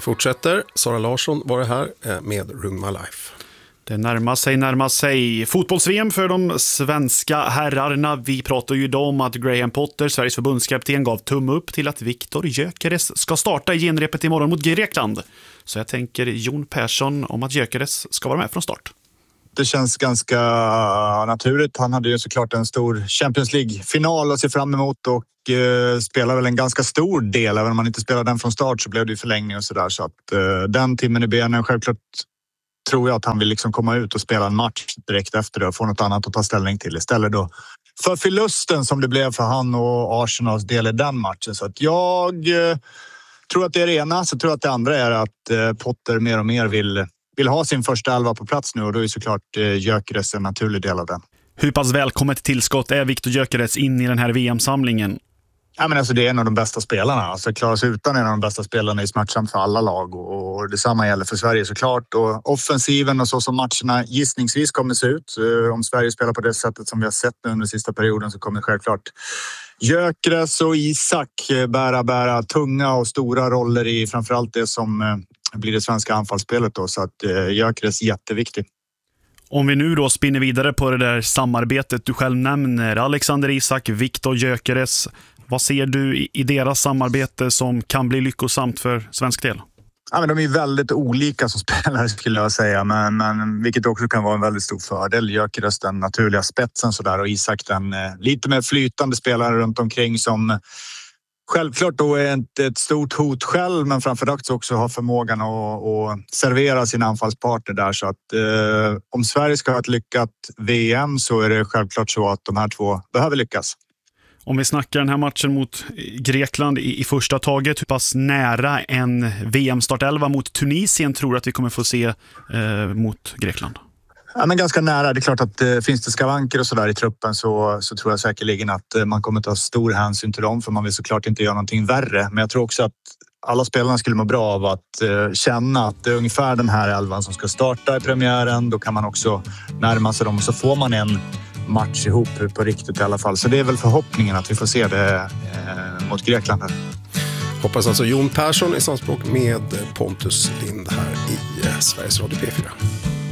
Fortsätter. Sara Larsson var det här med Room My Life. Det närmar sig fotbolls-VM för de svenska herrarna. Vi pratar ju idag om att Graham Potter, Sveriges förbundskapten, gav tumme upp till att Viktor Gyökeres ska starta i genrepet imorgon mot Grekland. Så jag tänker Jon Persson om att Gyökeres ska vara med från start. Det känns ganska naturligt. Han hade ju såklart en stor Champions League-final att se fram emot och spelar väl en ganska stor del. Även om man inte spelade den från start så blev det ju förlängning och sådär. Så att den timmen i benen, självklart tror jag att han vill liksom komma ut och spela en match direkt efter det och få något annat att ta ställning till istället då. För förlusten som det blev för han och Arsenals del i den matchen. Så att jag tror att det är det ena, så tror jag att det andra är att Potter mer och mer vill ha sin första elva på plats nu och då är såklart Gyökeres en naturlig del av den. Hur pass välkommet tillskott är Viktor Gyökeres in i den här VM-samlingen? Ja, men alltså det är en av de bästa spelarna. Alltså klara sig utan en av de bästa spelarna är smärtsamt för alla lag och detsamma gäller för Sverige såklart. Och offensiven och så som matcherna gissningsvis kommer se ut. Om Sverige spelar på det sättet som vi har sett nu under sista perioden så kommer självklart Gyökeres och Isak bära tunga och stora roller i framförallt det som blir det svenska anfallsspelet då. Så att Gyökeres är jätteviktig. Om vi nu då spinner vidare på det där samarbetet du själv nämner, Alexander Isak, Viktor Gyökeres. Vad ser du i deras samarbete som kan bli lyckosamt för svensk del? Ja, men de är väldigt olika som spelare skulle jag säga, men vilket också kan vara en väldigt stor fördel. Gyökeres den naturliga spetsen så där, och Isak den lite mer flytande spelare runt omkring som självklart då är ett stort hot själv, men framförallt också har förmågan att servera sin anfallspartner där. Så att om Sverige ska ha ett lyckat VM så är det självklart så att de här två behöver lyckas. Om vi snackar den här matchen mot Grekland i första taget, hur pass nära en VM-startelva mot Tunisien tror du att vi kommer få se mot Grekland? Ja, men ganska nära. Det är klart att finns det skavanker och sådär i truppen så tror jag säkerligen att man kommer ta stor hänsyn till dem, för man vill såklart inte göra någonting värre. Men jag tror också att alla spelarna skulle må bra av att känna att det är ungefär den här elvan som ska starta i premiären. Då kan man också närma sig dem och så får man en match ihop på riktigt i alla fall. Så det är väl förhoppningen att vi får se det mot Grekland här. Hoppas alltså Jon Persson i samspråk med Pontus Lind här i Sveriges Radio P4.